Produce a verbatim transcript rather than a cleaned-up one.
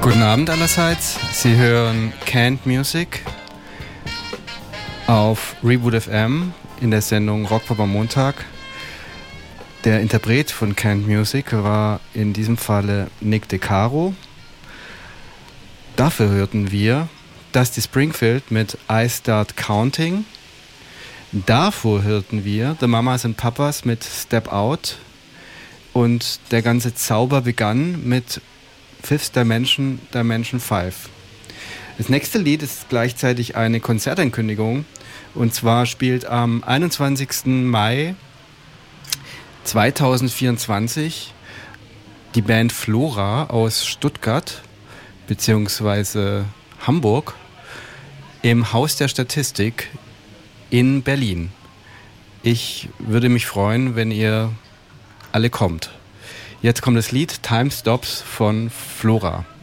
Guten Abend allerseits. Sie hören Canned Music auf Reboot F M in der Sendung Rockpop am Montag. Der Interpret von Canned Music war in diesem Falle Nick De Caro. Dafür hörten wir Dusty Springfield mit I Start Counting. Davor hörten wir The Mamas and Papas mit Step Out. Und der ganze Zauber begann mit Fifth Dimension, Dimension fünf. Das nächste Lied ist gleichzeitig eine Konzertankündigung. Und zwar spielt am einundzwanzigsten Mai zweitausendvierundzwanzig die Band Flora aus Stuttgart bzw. Hamburg im Haus der Statistik in Berlin. Ich würde mich freuen, wenn ihr alle kommt. Jetzt kommt das Lied Time Stops von Flora.